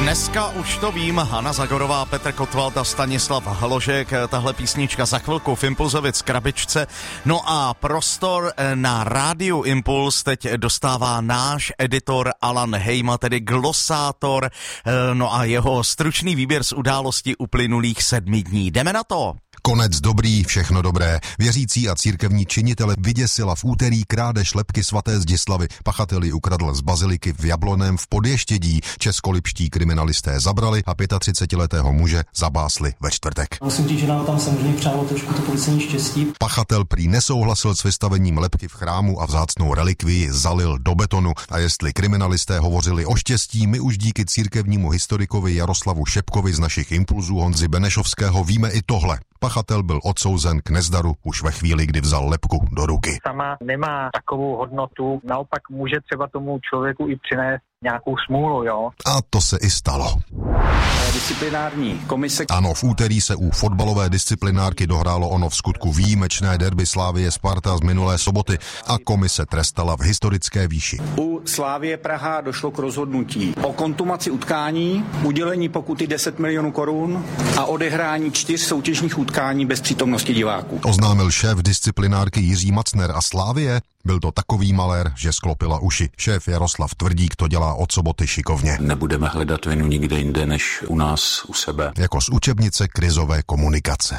Dneska už to vím, Hana Zagorová, Petr Kotwald a Stanislav Hložek. Tahle písnička za chvilku v Impulzovic krabičce. No a prostor na Rádiu Impuls teď dostává náš editor Alan Hejma, tedy glosátor, no a jeho stručný výběr z událostí uplynulých 7 dní. Jdeme na to! Konec dobrý, všechno dobré. Věřící a církevní činitele vyděsila v úterý krádež lebky svaté Zdislavy. Pachatel ji ukradl z baziliky v Jablonném v Podještědí. Českolipští kriminalisté zabrali a 35letého muže zabásli ve čtvrtek. Musím říct, že nám tam samozřejmě přálo trošku to policejní štěstí. Pachatel prý nesouhlasil s vystavením lebky v chrámu a vzácnou relikvii zalil do betonu. A jestli kriminalisté hovořili o štěstí, my už díky církevnímu historikovi Jaroslavu Šepkovi z našich impulzů Honzy Benešovského víme i tohle. Pachatel byl odsouzen k nezdaru už ve chvíli, kdy vzal lebku do ruky. Sama nemá takovou hodnotu, naopak může třeba tomu člověku i přinést nějakou smůlu, jo. A to se i stalo. Disciplinární komise. Ano, v úterý se u fotbalové disciplinárky dohrálo ono v skutku výjimečné derby Slavie Sparta z minulé soboty a komise trestala v historické výši. U Slavie Praha došlo k rozhodnutí o kontumaci utkání, udělení pokuty 10 milionů korun a odehrání 4 soutěžních utkání bez přítomnosti diváků. Oznámil šéf disciplinárky Jiří Macner a Slavie. Byl to takový malér, že sklopila uši. Šéf Jaroslav Tvrdík to dělá od soboty šikovně. Nebudeme hledat vinu nikde jinde než u nás, u sebe. Jako z učebnice krizové komunikace.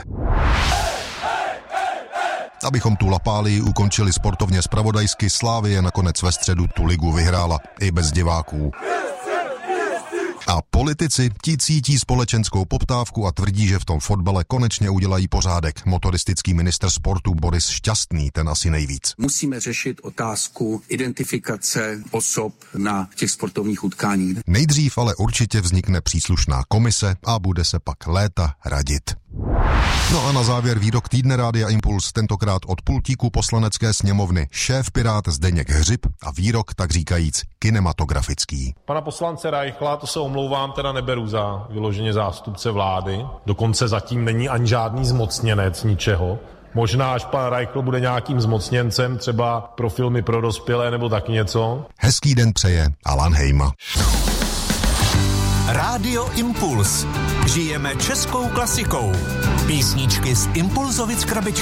Abychom tu lapálii ukončili sportovně zpravodajsky, Slavie nakonec ve středu tu ligu vyhrála i bez diváků. A politici, ti cítí společenskou poptávku a tvrdí, že v tom fotbale konečně udělají pořádek. Motoristický ministr sportu Boris Šťastný, ten asi nejvíc. Musíme řešit otázku identifikace osob na těch sportovních utkáních. Nejdřív ale určitě vznikne příslušná komise a bude se pak léta radit. No a na závěr výrok týdne Rádia Impuls, tentokrát od pultíku Poslanecké sněmovny, šéf Pirát Zdeněk Hřib a výrok, tak říkajíc, kinematografický. Pana poslance Reichla, to se omlouvám, teda neberu za vyloženě zástupce vlády, dokonce zatím není ani žádný zmocněnec ničeho. Možná až pan Reichl bude nějakým zmocněncem, třeba pro filmy pro dospělé nebo tak něco. Hezký den přeje Alan Hejma. Rádio Impuls. Žijeme českou klasikou. Písničky z Impulzovic krabičky.